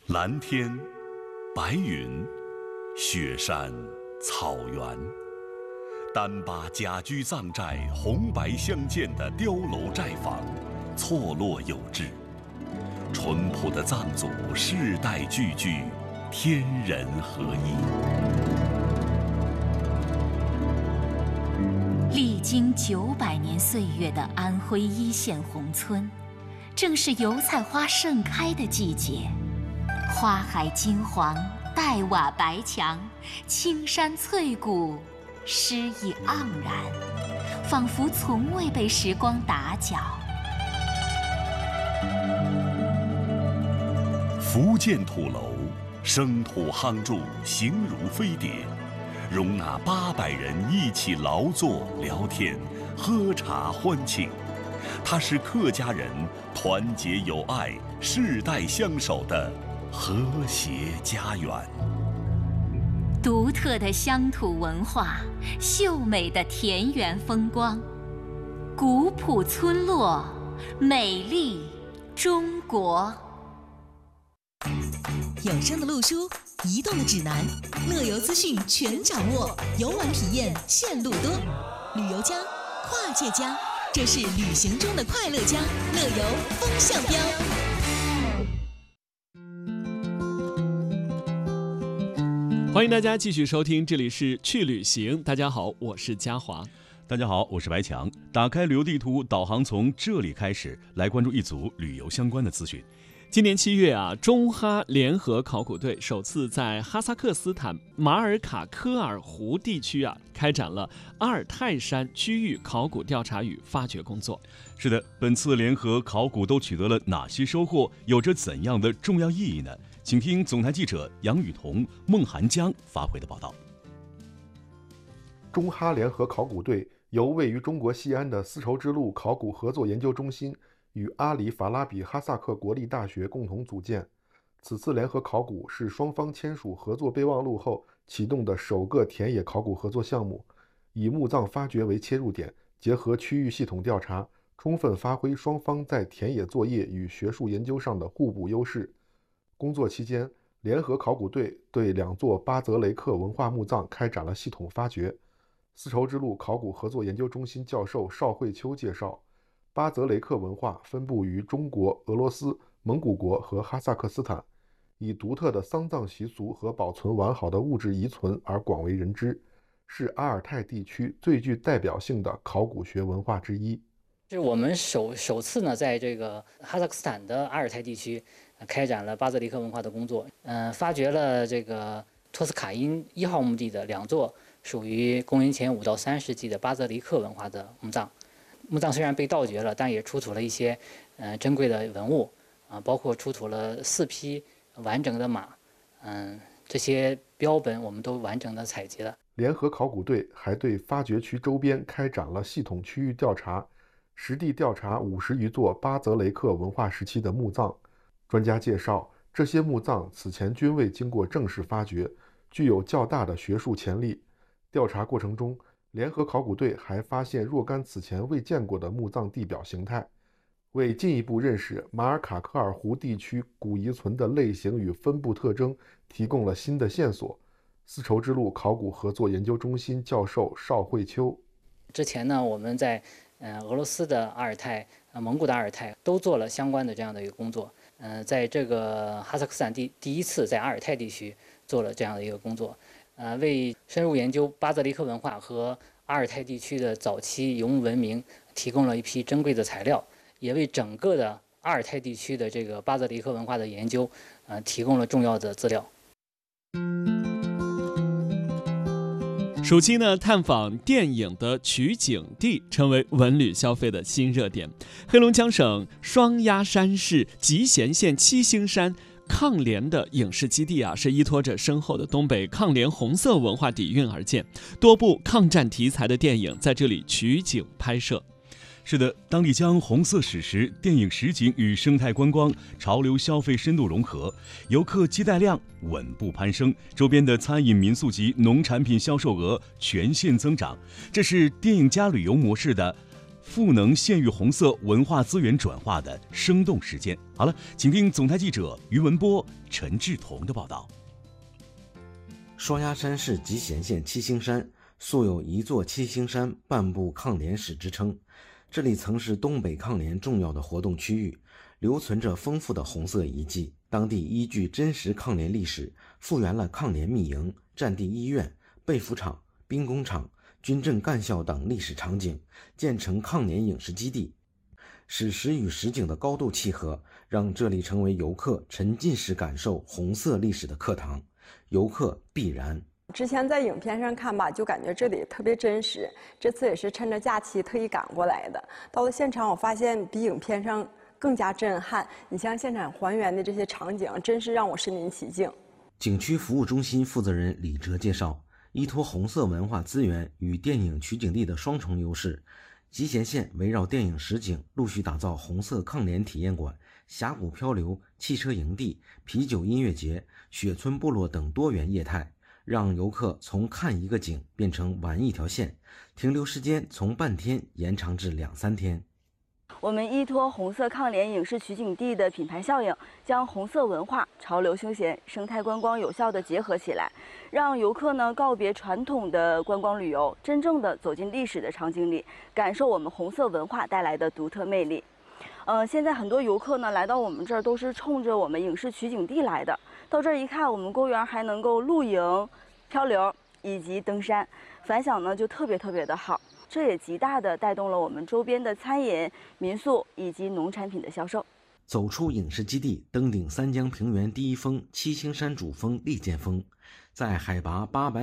蓝天、白云、雪山、草原，单八家居藏寨红白相间的碉楼寨房，错落有致。淳朴的藏族世代聚居，天人合一。 历经900年岁月的安徽一线宏村，正是油菜花盛开的季节。花海金黄，黛瓦白墙，青山翠谷，诗意盎然，仿佛从未被时光打搅。 福建土楼，生土夯筑，形如飞碟，容纳800人一起劳作、聊天、喝茶欢庆。它是客家人团结友爱、世代相守的和谐家园。 独特的乡土文化，秀美的田园风光，古朴村落，美丽中国。 有声的路书，移动的指南，乐游资讯全掌握，游玩体验线路多。旅游家，跨界家，这是旅行中的快乐家，乐游风向标。 欢迎大家继续收听，这里是去旅行。大家好，我是嘉华。 大家好，我是白强。打开旅游地图，导航从这里开始，来关注一组旅游相关的资讯。 今年7月中哈联合考古队首次在哈萨克斯坦马尔卡科尔湖地区开展了阿尔泰山区域考古调查与发掘工作。 是的，本次联合考古都取得了哪些收获，有着怎样的重要意义呢？请听总台记者杨雨桐、孟寒江发回的报道。 中哈联合考古队由位于中国西安的丝绸之路考古合作研究中心与阿里法拉比哈萨克国立大学共同组建。此次联合考古是双方签署合作备忘录后启动的首个田野考古合作项目，以墓葬发掘为切入点，结合区域系统调查，充分发挥双方在田野作业与学术研究上的互补优势。工作期间，联合考古队对2座巴泽雷克文化墓葬开展了系统发掘。丝绸之路考古合作研究中心教授邵慧秋介绍，巴泽雷克文化分布于中国、俄罗斯、蒙古国和哈萨克斯坦，以独特的丧葬习俗和保存完好的物质遗存而广为人知，是阿尔泰地区最具代表性的考古学文化之一。 是我们首次呢，在这个哈萨克斯坦的阿尔泰地区开展了巴泽里克文化的工作，发掘了这个托斯卡因1号墓地的2座属于公元前5到3世纪的巴泽里克文化的墓葬。墓葬虽然被盗掘了，但也出土了一些珍贵的文物包括出土了4匹完整的马，这些标本我们都完整的采集了。 联合考古队还对发掘区周边开展了系统区域调查，实地调查50余座巴泽雷克文化时期的墓葬。专家介绍，这些墓葬此前均未经过正式发掘，具有较大的学术潜力。调查过程中，联合考古队还发现若干此前未见过的墓葬地表形态，为进一步认识马尔卡科尔湖地区古遗存的类型与分布特征提供了新的线索。丝绸之路考古合作研究中心教授邵慧秋， 之前呢，我们在俄罗斯的阿尔泰、蒙古的阿尔泰都做了相关的这样的一个工作。在这个哈萨克斯坦第一次在阿尔泰地区做了这样的一个工作，为深入研究巴泽里克文化和阿尔泰地区的早期游牧文明提供了一批珍贵的材料，也为整个的阿尔泰地区的这个巴泽里克文化的研究提供了重要的资料。 暑期呢，探访电影的取景地成为文旅消费的新热点。黑龙江省双鸭山市集贤县七星山抗联的影视基地是依托着深厚的东北抗联红色文化底蕴而建，多部抗战题材的电影在这里取景拍摄。 是的，当地将红色史实、电影实景与生态观光、潮流消费深度融合，游客接待量稳步攀升，周边的餐饮、民宿及农产品销售额全线增长。这是电影加旅游模式的赋能县域红色文化资源转化的生动实践。好了，请听总台记者于文波、陈志同的报道。 双鸭山是集贤县七星山，素有一座七星山半部抗联史之称。这里曾是东北抗联重要的活动区域，留存着丰富的红色遗迹。当地依据真实抗联历史，复原了抗联密营、战地医院、被服厂、兵工厂、军政干校等历史场景，建成抗联影视基地。史实与实景的高度契合，让这里成为游客沉浸式感受红色历史的课堂，游客必然。 之前在影片上看吧，就感觉这里特别真实，这次也是趁着假期特意赶过来的。到了现场，我发现比影片上更加震撼。你像现场还原的这些场景，真是让我身临其境。 景区服务中心负责人李哲介绍，依托红色文化资源与电影取景地的双重优势，集贤县围绕电影实景陆续打造红色抗联体验馆、峡谷漂流、汽车营地、啤酒音乐节、雪村部落等多元业态，让游客从看一个景变成玩一条线，停留时间从半天延长至2-3天。 我们依托红色抗联影视取景地的品牌效应，将红色文化、潮流休闲、生态观光有效地结合起来，让游客呢告别传统的观光旅游，真正的走进历史的场景里，感受我们红色文化带来的独特魅力。现在很多游客呢来到我们这儿都是冲着我们影视取景地来的，到这儿一看，我们公园还能够露营、漂流以及登山，反响呢就特别的好。这也极大地带动了我们周边的餐饮、民宿以及农产品的销售。 走出影视基地，登顶三江平原第一峰七星山主峰利剑峰，在海拔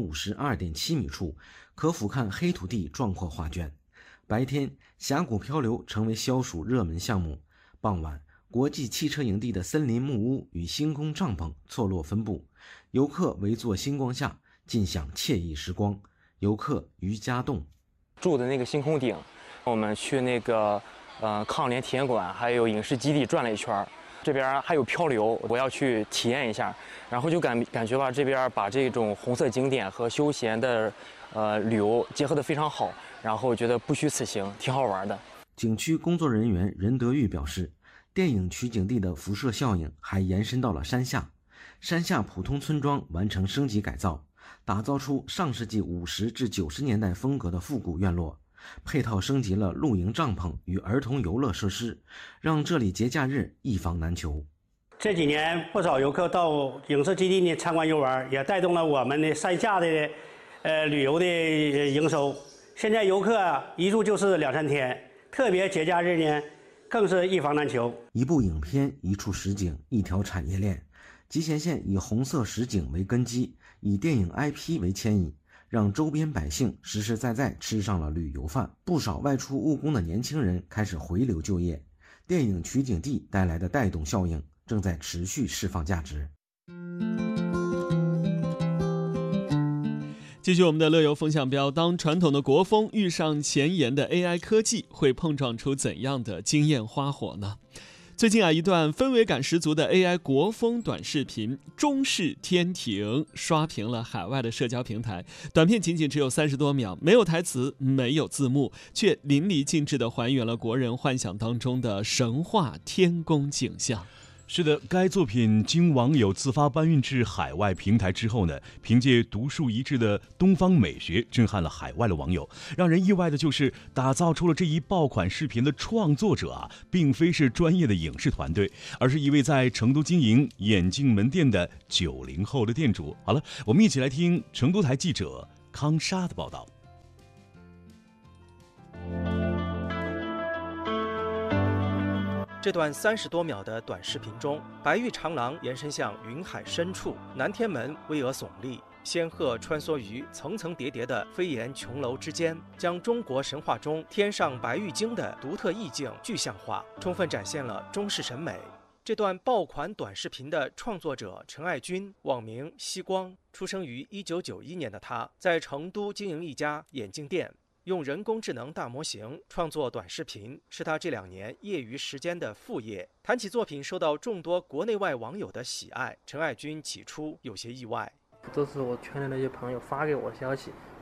852.7米处，可俯瞰黑土地壮阔画卷。白天，峡谷漂流成为消暑热门项目。傍晚，国际汽车营地的森林木屋与星空帐篷错落分布，游客围坐星光下，尽享惬意时光。游客于家栋。 住的那个星空顶，我们去那个抗联体验馆还有影视基地转了一圈，这边还有漂流，我要去体验一下，然后就感觉吧，这边把这种红色景点和休闲的旅游结合得非常好，然后觉得不虚此行，挺好玩的。 景区工作人员任德玉表示，电影取景地的辐射效应还延伸到了山下，山下普通村庄完成升级改造，打造出上世纪50至90年代风格的复古院落，配套升级了露营帐篷与儿童游乐设施，让这里节假日一房难求。 这几年不少游客到影视基地呢参观游玩，也带动了我们的山下的旅游的营收。现在游客一住就是2-3天，特别节假日呢更是一房难求。 一部影片，一处实景，一条产业链。集贤县以红色实景为根基，以电影 IP 为牵引，让周边百姓实实在在吃上了旅游饭。不少外出务工的年轻人开始回流就业，电影取景地带来的带动效应正在持续释放价值。 继续我们的乐游风向标，当传统的国风遇上前沿的 AI 科技，会碰撞出怎样的惊艳花火呢？最近一段氛围感十足的 AI 国风短视频《中式天庭》刷屏了海外的社交平台。短片仅仅只有30多秒，没有台词，没有字幕，却淋漓尽致地还原了国人幻想当中的神话天宫景象。 是的，该作品经网友自发搬运至海外平台之后呢，凭借独树一帜的东方美学震撼了海外的网友。让人意外的就是，打造出了这一爆款视频的创作者并非是专业的影视团队，而是一位在成都经营眼镜门店的90后的店主。好了，我们一起来听成都台记者康莎的报道。 这段30多秒的短视频中，白玉长廊延伸向云海深处，南天门巍峨耸立，仙鹤穿梭于层层叠叠的飞檐琼楼之间，将中国神话中天上白玉京的独特意境具象化，充分展现了中式审美。这段爆款短视频的创作者陈爱军，网名西光，出生于1991年的他，在成都经营一家眼镜店。用人工智能大模型创作短视频，是他这2年业余时间的副业。谈起作品受到众多国内外网友的喜爱，陈爱军起初有些意外。 都是我圈内那些朋友发给我消息，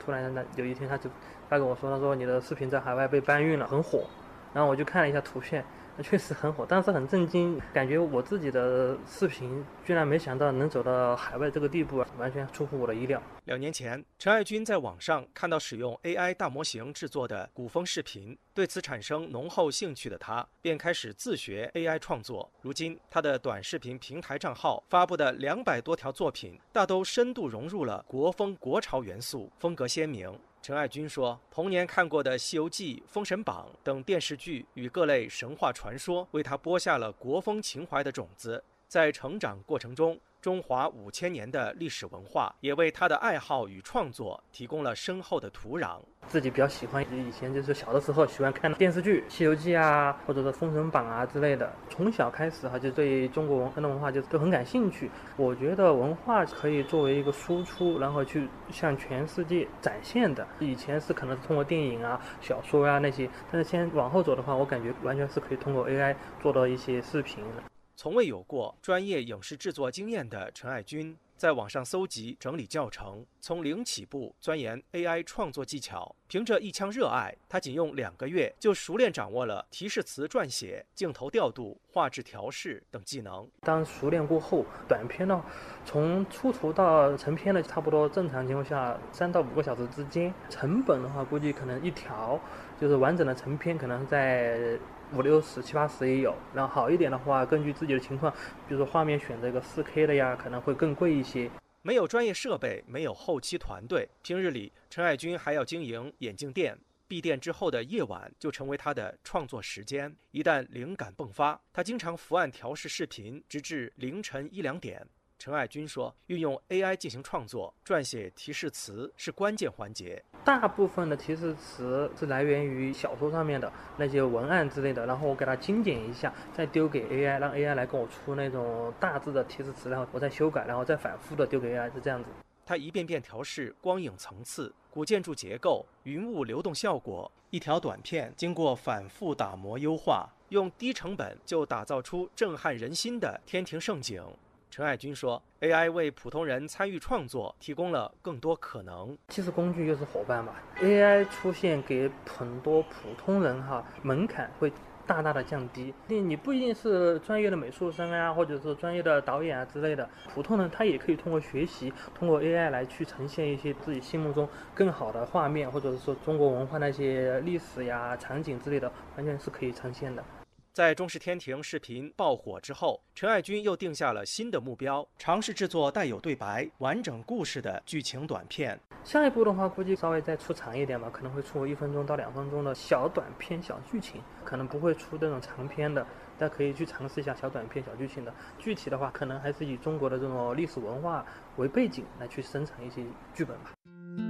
突然有一天他就发给我说，他说你的视频在海外被搬运了，很火。然后我就看了一下图片，确实很火，当时很震惊，感觉我自己的视频居然没想到能走到海外这个地步，完全出乎我的意料。 2年前，陈爱军在网上看到使用 AI 大模型制作的古风视频，对此产生浓厚兴趣的他，便开始自学 AI 创作。如今，他的短视频平台账号发布的200多条作品，大都深度融入了国风国潮元素，风格鲜明。陈爱军说，童年看过的《西游记》《封神榜》等电视剧与各类神话传说，为他播下了国风情怀的种子。在成长过程中，中华5000年的历史文化也为他的爱好与创作提供了深厚的土壤。 自己比较喜欢，以前就是小的时候喜欢看电视剧《西游记》啊，或者是《封神榜》啊之类的。从小开始就对中国很多文化就都很感兴趣。我觉得文化可以作为一个输出，然后去向全世界展现的。以前是可能是通过电影啊、小说啊那些，但是先往后走的话，我感觉完全是可以通过 AI 做到一些视频的。 从未有过专业影视制作经验的陈爱军，在网上搜集整理教程，从零起步钻研 AI 创作技巧。凭着一腔热爱，他仅用2个月就熟练掌握了提示词撰写、镜头调度、画质调试等技能。 当熟练过后，短片呢，从出图到成片的差不多正常情况下3到5个小时之间。成本的话，估计可能一条就是完整的成片可能在50、60、70、80也有，然后好一点的话，根据自己的情况，比如说画面选这个4K 的呀，可能会更贵一些。 没有专业设备，没有后期团队，平日里陈爱军还要经营眼镜店。闭店之后的夜晚就成为他的创作时间。一旦灵感迸发，他经常伏案调试视频，直至凌晨1、2点。陈爱军说，运用 AI 进行创作，撰写提示词是关键环节。 大部分的提示词是来源于小说上面的那些文案之类的，然后我给它精简一下，再丢给 AI， 让 AI 来跟我出那种大致的提示词，然后我再修改，然后再反复的丢给 AI， 是这样子。 他一遍遍调试光影层次、古建筑结构、云雾流动效果，一条短片经过反复打磨优化，用低成本就打造出震撼人心的天庭盛景。陈爱军说 ，AI 为普通人参与创作提供了更多可能。 其实工具就是伙伴嘛 ，AI 出现给很多普通人门槛会大大的降低。你不一定是专业的美术生啊，或者是专业的导演啊之类的，普通人他也可以通过学习，通过 AI 来去呈现一些自己心目中更好的画面，或者是说中国文化那些历史呀、场景之类的，完全是可以呈现的。 在中视天庭视频爆火之后，陈爱军又定下了新的目标，尝试制作带有对白、完整故事的剧情短片。 下一步的话，估计稍微再出长一点吧，可能会出1分钟到2分钟的小短片、小剧情，可能不会出这种长片的。大家可以去尝试一下小短片、小剧情的。具体的话，可能还是以中国的这种历史文化为背景来去生产一些剧本吧。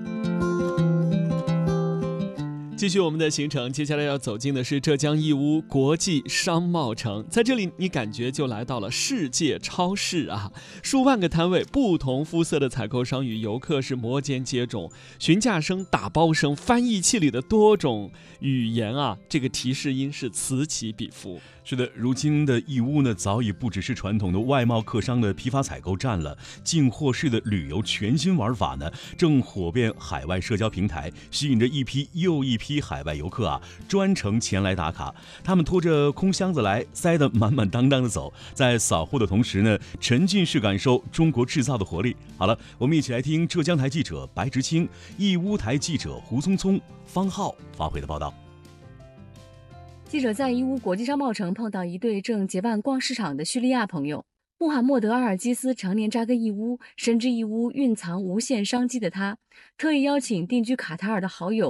继续我们的行程，接下来要走进的是浙江义乌国际商贸城。在这里，你感觉就来到了世界超市啊！数万个摊位，不同肤色的采购商与游客是摩肩接踵，询价声、打包声、翻译器里的多种语言啊，这个提示音是此起彼伏。 是的，如今的义乌呢，早已不只是传统的外贸客商的批发采购站了，进货式的旅游全新玩法呢，正火遍海外社交平台，吸引着一批又一批海外游客啊，专程前来打卡。他们拖着空箱子来，塞得满满当当的走，在扫货的同时呢，沉浸式感受中国制造的活力。好了，我们一起来听浙江台记者白直清、义乌台记者胡聪聪、方浩发回的报道。 记者在义乌国际商贸城碰到一对正结伴逛市场的叙利亚朋友。穆罕默德·阿尔基斯常年扎根义乌，深知义乌蕴藏无限商机的他，特意邀请定居卡塔尔的好友